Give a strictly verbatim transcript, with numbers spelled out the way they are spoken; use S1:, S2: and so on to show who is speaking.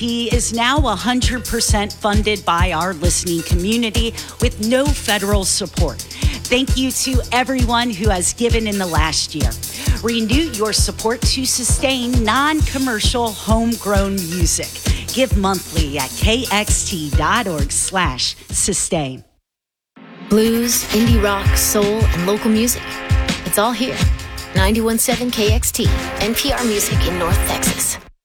S1: He is now one hundred percent funded by our listening community with no federal support. Thank you to everyone who has given in the last year. Renew your support to sustain non-commercial homegrown music. Give monthly at kxt.org slash sustain.
S2: Blues, indie rock, soul, and local music. It's all here. ninety-one point seven K X T, N P R Music in North Texas.